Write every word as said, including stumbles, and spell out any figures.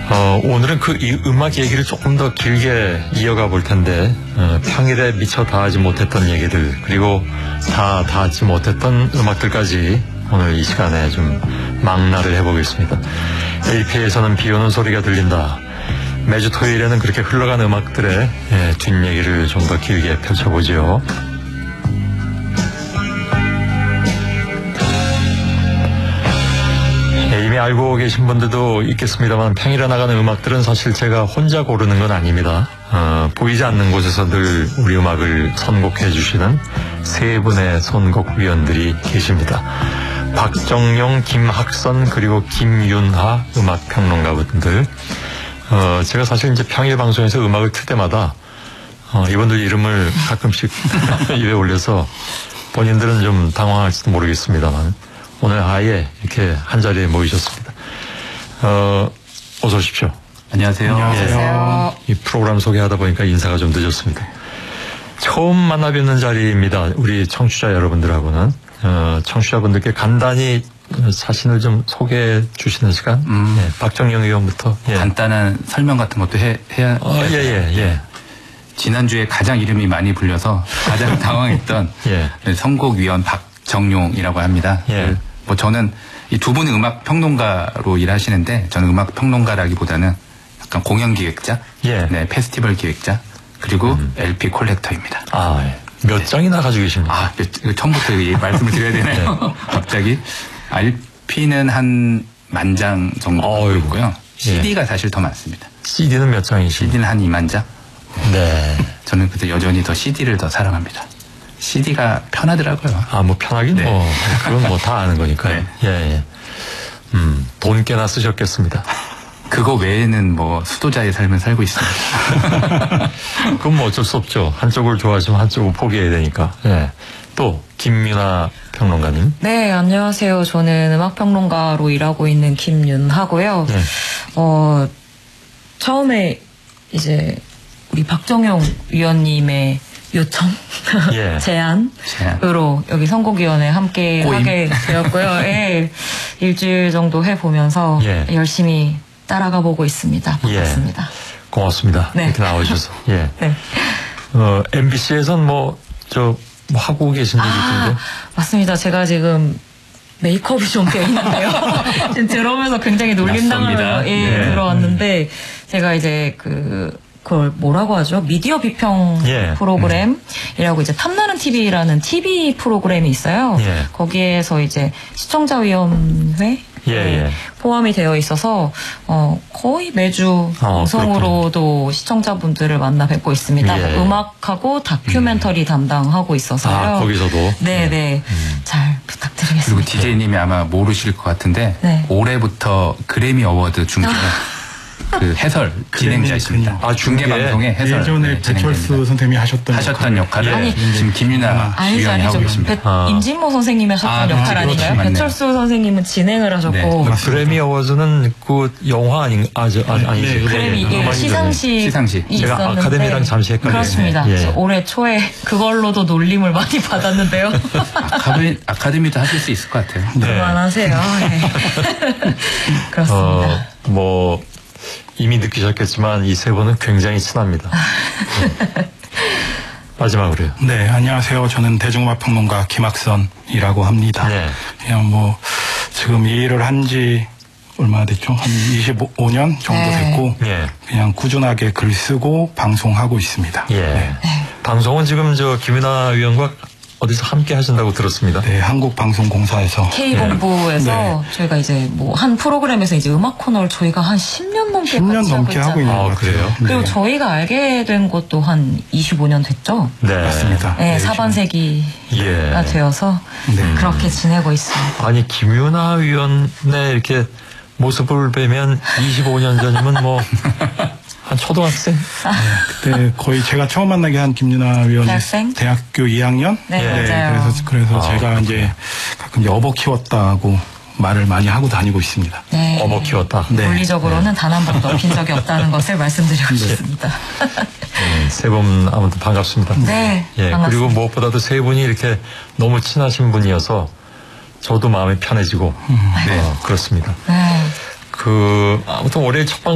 어, 오늘은 그 이 음악 얘기를 조금 더 길게 이어가 볼 텐데, 어, 평일에 미처 다 하지 못했던 얘기들, 그리고 다, 다 하지 못했던 음악들까지 오늘 이 시간에 좀 망라를 해보겠습니다. 에이피에서는 비 오는 소리가 들린다. 매주 토요일에는 그렇게 흘러간 음악들의 예, 뒷얘기를 좀 더 길게 펼쳐보죠. 이미 알고 계신 분들도 있겠습니다만 평일에 나가는 음악들은 사실 제가 혼자 고르는 건 아닙니다. 어, 보이지 않는 곳에서 늘 우리 음악을 선곡해 주시는 세 분의 선곡위원들이 계십니다. 박정용, 김학선 그리고 김윤하 음악평론가분들. 어, 제가 사실 이제 평일 방송에서 음악을 틀 때마다 어, 이분들 이름을 가끔씩 입에 올려서 본인들은 좀 당황할지도 모르겠습니다만 오늘 아예 이렇게 한자리에 모이셨습니다. 어, 어서 오십시오. 안녕하세요. 안녕하세요. 예, 이 프로그램 소개하다 보니까 인사가 좀 늦었습니다. 처음 만나 뵙는 자리입니다. 우리 청취자 여러분들하고는. 어, 청취자분들께 간단히 자신을 좀 소개해 주시는 시간. 음. 예, 박정영 의원부터. 예. 간단한 설명 같은 것도 해, 해야. 어, 예, 예, 예. 지난주에 가장 이름이 많이 불려서 가장 당황했던 예. 선곡위원 박정용이라고 합니다. 예. 뭐 저는 이 두 분은 음악 평론가로 일하시는데 저는 음악 평론가라기보다는 약간 공연 기획자, 예. 네, 페스티벌 기획자, 그리고 음. 엘피 콜렉터입니다. 아, 예. 몇 네. 장이나 가지고 계십니까? 아, 처음부터 이 말씀을 드려야 되나요? 네. 갑자기 엘피는 한 만 장 정도 갖고 있고요. 씨디가 예. 사실 더 많습니다. 씨디는 몇 장이시죠? 씨디는 한 이만 장. 네. 저는 그때 여전히 더 씨디를 더 사랑합니다. 씨디가 편하더라고요. 아, 뭐 편하긴 네. 뭐 그건 뭐 다 아는 거니까요. 네. 예, 예. 음, 돈 꽤나 쓰셨겠습니다. 그거 외에는 뭐 수도자의 삶을 살고 있습니다. 그건 뭐 어쩔 수 없죠. 한쪽을 좋아하시면 한쪽을 포기해야 되니까. 예. 또 김윤하 평론가님. 네, 안녕하세요. 저는 음악평론가로 일하고 있는 김윤하고요. 네. 어, 처음에 이제 우리 박정용 위원님의 요청, 예. 제안으로 여기 선곡위원회 함께 꼬임. 하게 되었고요. 예, 일주일 정도 해보면서 예. 열심히 따라가 보고 있습니다. 반갑습니다. 예. 고맙습니다. 네. 이렇게 나와주셔서. 예. 네. 어, 엠비씨에선 뭐, 저, 뭐 하고 계신 일이 있던데? 아, 맞습니다. 제가 지금 메이크업이 좀 되어 있는데요. 지금 들어오면서 굉장히 놀림당하면서 예, 네. 들어왔는데, 제가 이제 그, 그걸 뭐라고 하죠? 미디어 비평 예. 프로그램이라고 이제 탐나는 티비라는 티비 프로그램이 있어요. 예. 거기에서 이제 시청자위원회 예, 예. 포함이 되어 있어서 어, 거의 매주 방송으로도 어, 시청자분들을 만나 뵙고 있습니다. 예. 음악하고 다큐멘터리 음. 담당하고 있어서요. 아, 거기서도? 네네. 네. 음. 잘 부탁드리겠습니다. 그리고 디제이님이 아마 모르실 것 같은데 네. 올해부터 그래미 어워드 중계 그 해설 진행자이십니다. 아, 중계 방송의 해설. 예전에 네, 배철수 선생님이 하셨던 하셨던 역할을 아니, 지금 김윤하 위원이 하고 계십니다. 배, 아. 임진모 선생님이 하셨던 아, 역할 아닌가요? 그렇죠. 배철수 선생님은 진행을 하셨고 네. 그래미 어워즈는 그 영화 아닌 아, 저, 아, 아니죠. 네, 그래미 예, 시상식 시상식. 제가 아카데미랑 잠시 헷갈려요. 그렇습니다. 예. 올해 초에 그걸로도 놀림을 많이 받았는데요. 아카데미, 아카데미도 하실 수 있을 것 같아요. 네. 그만하세요. 네. 그렇습니다. 어, 뭐 이미 느끼셨겠지만 이 세 분은 굉장히 친합니다. 네. 마지막으로요. 네, 안녕하세요. 저는 대중음악 평론가 김학선이라고 합니다. 네. 그냥 뭐 지금 이 일을 한 지 얼마나 됐죠? 한 이십오 년 정도 네. 됐고 네. 그냥 꾸준하게 글 쓰고 방송하고 있습니다. 예. 네. 방송은 지금 저 김윤하 위원과 어디서 함께 하신다고 들었습니다. 네, 한국방송공사에서 K본부에서 네. 저희가 이제 뭐 한 프로그램에서 이제 음악 코너를 저희가 한 십 년 넘게 십 년 넘게 하고 있는 것 같아요. 그래요? 그리고 네. 저희가 알게 된 것도 한 이십오 년 됐죠. 네, 맞습니다. 네, 네 사반세기가 예. 되어서 네. 그렇게 지내고 있습니다. 아니 김윤하 위원의 이렇게 모습을 뵈면 이십오 년 전이면 뭐. 한 초등학생? 네, 그때 거의 제가 처음 만나게 한 김윤하 위원이 대학생? 대학교 이 학년? 네, 네 맞아요. 그래서, 그래서 아, 제가 그렇구나. 이제 가끔 여보 키웠다고 말을 많이 하고 다니고 있습니다. 네. 어버 키웠다? 네. 물리적으로는 단 한 번도 업힌 적이 없다는 것을 말씀드리고 네. 싶습니다. 네, 세 분 아무튼 반갑습니다. 네. 예, 반갑습니다. 그리고 무엇보다도 세 분이 이렇게 너무 친하신 분이어서 저도 마음이 편해지고, 음, 네. 어, 그렇습니다. 네. 그, 아무튼 올해 첫 방